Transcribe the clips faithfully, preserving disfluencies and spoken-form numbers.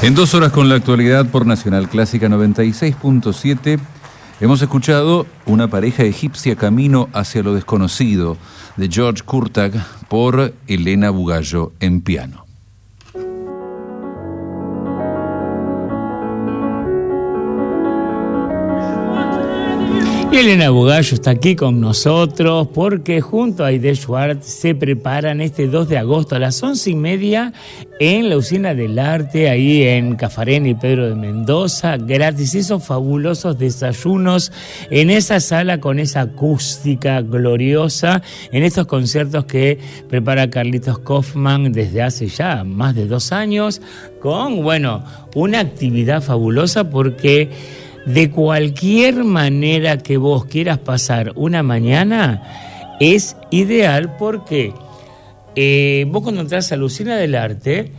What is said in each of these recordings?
En dos horas con la actualidad por Nacional Clásica noventa y seis punto siete hemos escuchado Una pareja egipcia camino hacia lo desconocido de George Kurtag por Elena Bugallo en piano. Y Elena Bugallo está aquí con nosotros porque junto a Aide Schwartz se preparan este dos de agosto a las once y media en la Usina del Arte, ahí en Cafarena y Pedro de Mendoza, gratis, esos fabulosos desayunos en esa sala con esa acústica gloriosa, en estos conciertos que prepara Carlitos Kaufman desde hace ya más de dos años, con, bueno, una actividad fabulosa porque de cualquier manera que vos quieras pasar una mañana, es ideal porque eh, vos cuando entras a la Usina del Arte,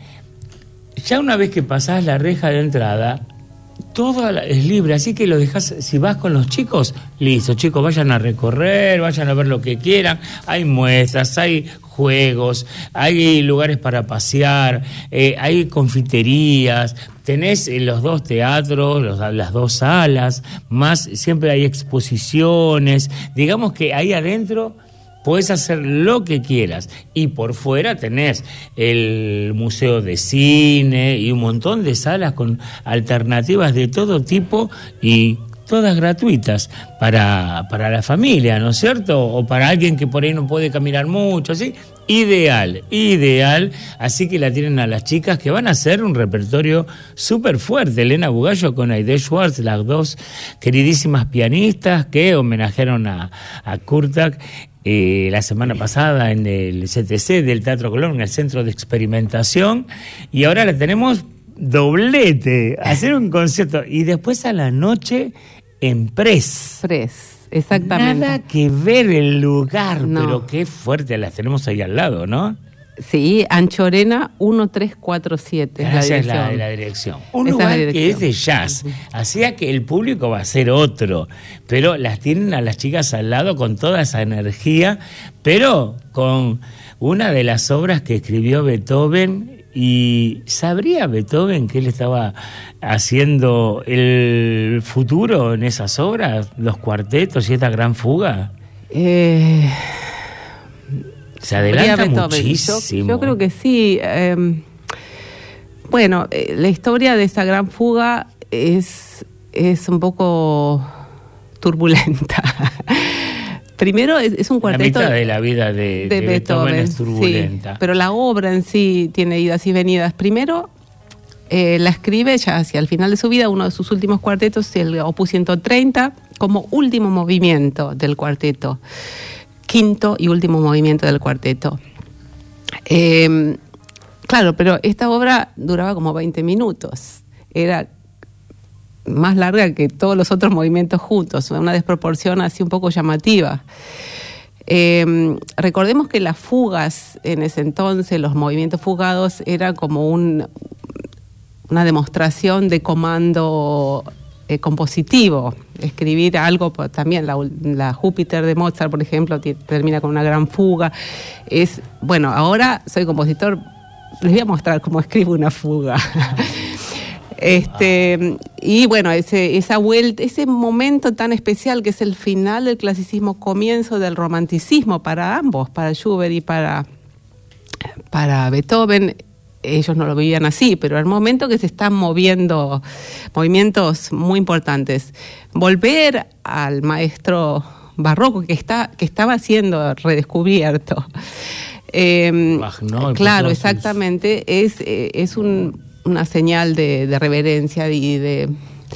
ya una vez que pasás la reja de entrada, todo es libre, así que lo dejás, si vas con los chicos, listo, chicos, vayan a recorrer, vayan a ver lo que quieran, hay muestras, hay juegos, hay lugares para pasear, eh, hay confiterías, tenés los dos teatros, los, las dos salas, más siempre hay exposiciones, digamos que ahí adentro podés hacer lo que quieras, y por fuera tenés el museo de cine y un montón de salas con alternativas de todo tipo y todas gratuitas para, para la familia, ¿no es cierto? O para alguien que por ahí no puede caminar mucho, ¿sí? Ideal, ideal, así que la tienen a las chicas que van a hacer un repertorio súper fuerte. Elena Bugallo con Aide Schwartz, las dos queridísimas pianistas que homenajearon a, a Kurtag eh, la semana pasada en el C T C del Teatro Colón, en el Centro de Experimentación, y ahora la tenemos doblete, hacer un concierto, y después a la noche en Pres. Pres. Exactamente. Nada que ver el lugar, no. Pero qué fuerte, las tenemos ahí al lado, ¿no? Sí, Anchorena uno tres cuatro siete. Esa es la, la dirección. Un Esa lugar es la dirección. que es de jazz. Así que el público va a ser otro, pero las tienen a las chicas al lado con toda esa energía, pero con una de las obras que escribió Beethoven. ¿Y sabría Beethoven que él estaba haciendo el futuro en esas obras, los cuartetos y esta gran fuga? Eh, Se adelanta Beethoven. muchísimo. Yo, yo creo que sí. Eh, bueno, eh, la historia de esta gran fuga es, es un poco turbulenta. Primero es, es un cuarteto... La mitad de la vida de, de, de Beethoven, Beethoven es turbulenta. Sí, pero la obra en sí tiene idas y venidas. Primero eh, la escribe ya hacia el final de su vida, uno de sus últimos cuartetos, el Opus ciento treinta, como último movimiento del cuarteto. Quinto y último movimiento del cuarteto. Eh, claro, pero esta obra duraba como veinte minutos. Era más larga que todos los otros movimientos juntos, una desproporción así un poco llamativa. Eh, recordemos que las fugas en ese entonces, los movimientos fugados, era como un, una demostración de comando eh, compositivo. Escribir algo, también la, la Júpiter de Mozart, por ejemplo, t- termina con una gran fuga. Es, bueno, ahora soy compositor, les voy a mostrar cómo escribo una fuga. Este, y bueno, ese, esa vuelta, ese momento tan especial que es el final del clasicismo, comienzo del romanticismo para ambos, para Schubert y para, para Beethoven. Ellos no lo vivían así, pero el momento que se están moviendo, movimientos muy importantes. Volver al maestro barroco que, está, que estaba siendo redescubierto. Eh, Bach, claro, exactamente, es, es un... una señal de, de reverencia y de...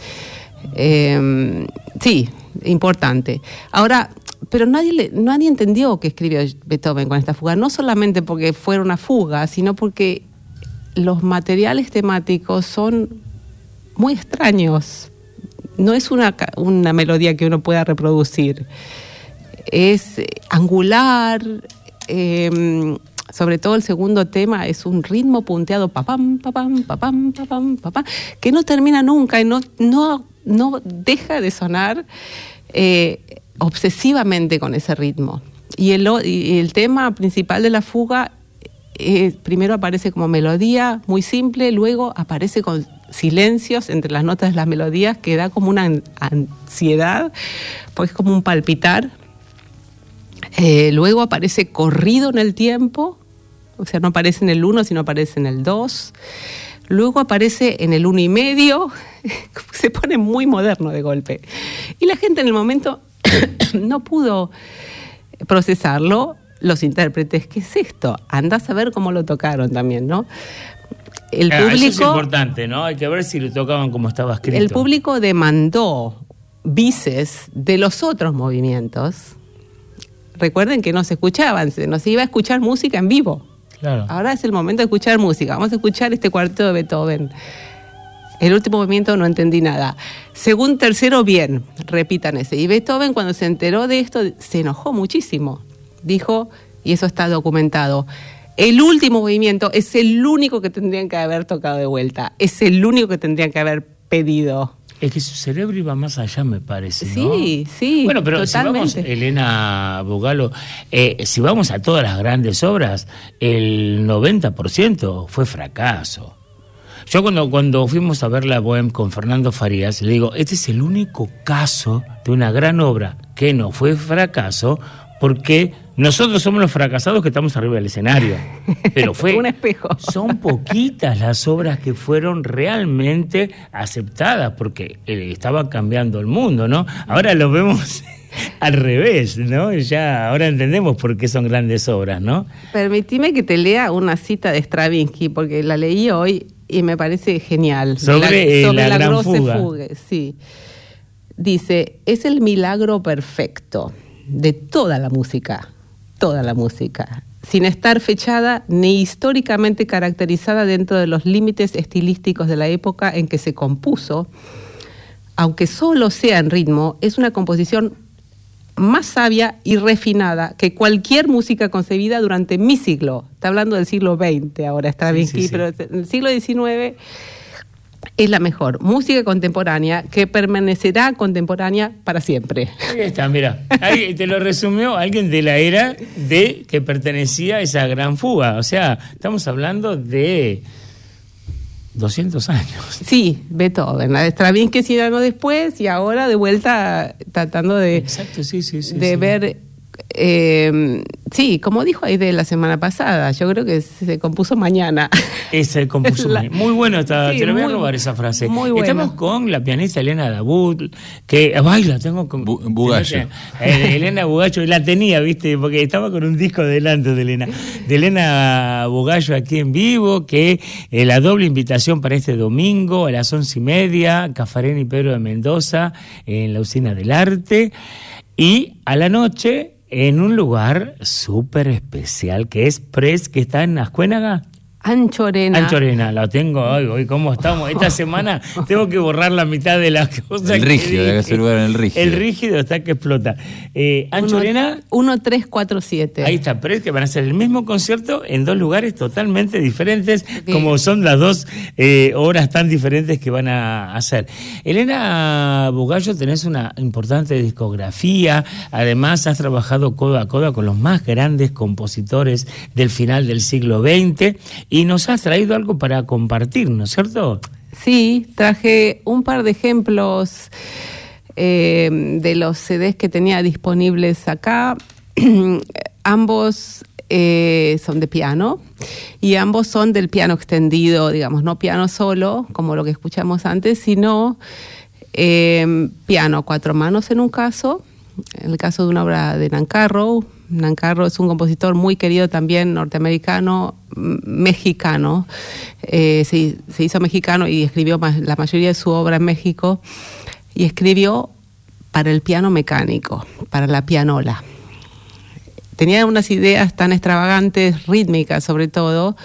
Eh, sí, importante. Ahora, pero nadie, le, nadie entendió que escribió Beethoven con esta fuga, no solamente porque fuera una fuga, sino porque los materiales temáticos son muy extraños. No es una, una melodía que uno pueda reproducir. Es angular, eh, sobre todo el segundo tema es un ritmo punteado, papam, papam, papam, papam, papam, que no termina nunca y no, no, no deja de sonar eh, obsesivamente con ese ritmo. Y el, y el tema principal de la fuga eh, primero aparece como melodía muy simple, luego aparece con silencios entre las notas de las melodías que da como una ansiedad, pues como un palpitar. Eh, luego aparece corrido en el tiempo, o sea, no aparece en el uno, sino aparece en el dos. Luego aparece en el uno y medio, se pone muy moderno de golpe. Y la gente en el momento no pudo procesarlo. Los intérpretes, ¿qué es esto? Andá a saber cómo lo tocaron también, ¿no? El ah, público, eso es importante, ¿no? Hay que ver si lo tocaban como estaba escrito. El público demandó vices de los otros movimientos. Recuerden que no se escuchaban, se nos iba a escuchar música en vivo. Claro. Ahora es el momento de escuchar música. Vamos a escuchar este cuarteto de Beethoven. El último movimiento no entendí nada. Segundo, tercero, bien. Repitan ese. Y Beethoven, cuando se enteró de esto, se enojó muchísimo. Dijo, y eso está documentado, el último movimiento es el único que tendrían que haber tocado de vuelta. Es el único que tendrían que haber pedido. Es que su cerebro iba más allá, me parece, ¿no? Sí, sí, bueno, pero totalmente. Si vamos, Elena Bugalo, eh, si vamos a todas las grandes obras, el noventa por ciento fue fracaso. Yo cuando, cuando fuimos a ver la Bohème con Fernando Farías, le digo, este es el único caso de una gran obra que no fue fracaso, porque nosotros somos los fracasados que estamos arriba del escenario. Pero fue un espejo. Son poquitas las obras que fueron realmente aceptadas, porque eh, estaba cambiando el mundo, ¿no? Ahora lo vemos al revés, ¿no? Ya ahora entendemos por qué son grandes obras, ¿no? Permitime que te lea una cita de Stravinsky, porque la leí hoy y me parece genial. Sobre, la, eh, sobre la, la gran grosse fuga. fugue, sí. Dice, es el milagro perfecto de toda la música, toda la música, sin estar fechada ni históricamente caracterizada dentro de los límites estilísticos de la época en que se compuso. Aunque solo sea en ritmo, es una composición más sabia y refinada que cualquier música concebida durante mi siglo. Está hablando del siglo veinte ahora, Stravinsky, sí, sí, sí. Pero en el siglo diecinueve es la mejor música contemporánea que permanecerá contemporánea para siempre. Ahí está, mira, ahí te lo resumió alguien de la era de que pertenecía a esa gran fuga. O sea, estamos hablando de doscientos años. Sí, Beethoven. Stravinsky cien años después y ahora de vuelta tratando de, Exacto, sí, sí, sí, de sí. ver... Eh, sí, como dijo Aide la semana pasada, yo creo que se compuso mañana. Se compuso la... Muy bueno, está, sí, te lo voy a muy, robar esa frase. Muy bueno. Estamos con la pianista Elena Dabut, que, ay, la tengo con... Bu- Bugallo. Eh, Elena Bugallo, la tenía, viste, porque estaba con un disco delante de Elena. De Elena Bugallo aquí en vivo, que eh, la doble invitación para este domingo a las once y media, Caffarena y Pedro de Mendoza, en la Usina del Arte, y a la noche... en un lugar súper especial, que es Pres, que está en Azcuénaga. Anchorena. Anchorena, la tengo hoy, hoy cómo estamos. Esta semana tengo que borrar la mitad de las cosas. El que rígido, dije. hay que hacer lugar en el rígido. El rígido está que explota. Eh, Anchorena. uno tres cuatro siete. Ahí está, Pres, que van a hacer el mismo concierto en dos lugares totalmente diferentes, Bien. Como son las dos eh, horas tan diferentes que van a hacer. Elena Bugallo, tenés una importante discografía, además has trabajado codo a codo con los más grandes compositores del final del siglo veinte, y nos has traído algo para compartir, ¿no es cierto? Sí, traje un par de ejemplos eh, de los C Ds que tenía disponibles acá. Ambos eh, son de piano y ambos son del piano extendido, digamos, no piano solo, como lo que escuchamos antes, sino eh, piano a cuatro manos en un caso, en el caso de una obra de Nancarrow. Nancarrow es un compositor muy querido también, norteamericano, m- mexicano. Eh, se, se hizo mexicano y escribió ma- la mayoría de su obra en México, y escribió para el piano mecánico, para la pianola. Tenía unas ideas tan extravagantes, rítmicas sobre todo,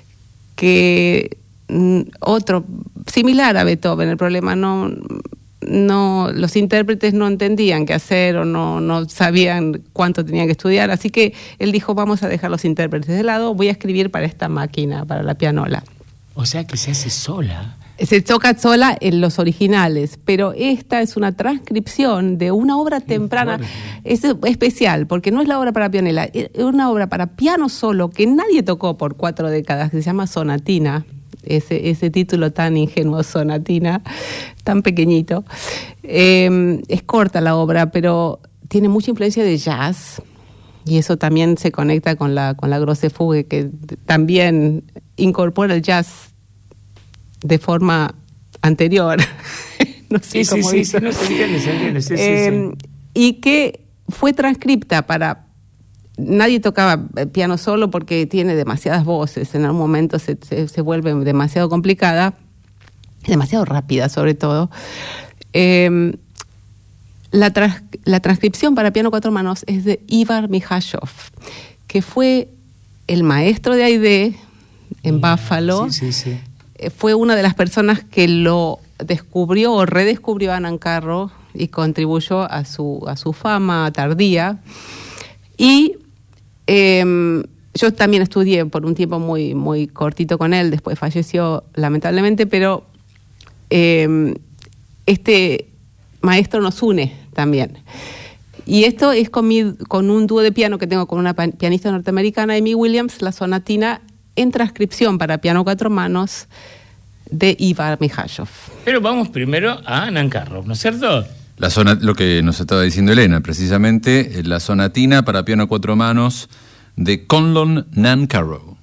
que mm, otro, similar a Beethoven, el problema no... no los intérpretes no entendían qué hacer o no, no sabían cuánto tenían que estudiar, así que él dijo, vamos a dejar los intérpretes de lado, voy a escribir para esta máquina, para la pianola. O sea que se hace sola. Se toca sola en los originales, pero esta es una transcripción de una obra temprana. Es especial, porque no es la obra para pianola, es una obra para piano solo que nadie tocó por cuatro décadas, que se llama Sonatina. ese, ese título tan ingenuo, sonatina, tan pequeñito. Eh, es corta la obra, pero tiene mucha influencia de jazz, y eso también se conecta con la, con la Grosse Fuge, que también incorpora el jazz de forma anterior. No sé sí, cómo sí, sí, sí, no se entiende, se entiende, sí, eh, sí, sí. Y que fue transcripta para... Nadie tocaba piano solo porque tiene demasiadas voces. En algún momento se, se, se vuelve demasiado complicada, demasiado rápida sobre todo. Eh, la, trans, la transcripción para piano cuatro manos es de Ivar Mihashov, que fue el maestro de Haydée en yeah, Buffalo. Sí, sí, sí. Fue una de las personas que lo descubrió o redescubrió a Nancarrow y contribuyó a su, a su fama tardía. Y eh, yo también estudié por un tiempo muy, muy cortito con él, después falleció lamentablemente, pero eh, este maestro nos une también. Y esto es con, mi, con un dúo de piano que tengo con una pianista norteamericana, Amy Williams, la sonatina en transcripción para piano cuatro manos de Ivar Mihashov. Pero vamos primero a Nancarrow, ¿no es cierto? La zona, lo que nos estaba diciendo Elena, precisamente la sonatina para piano a cuatro manos de Conlon Nancarrow.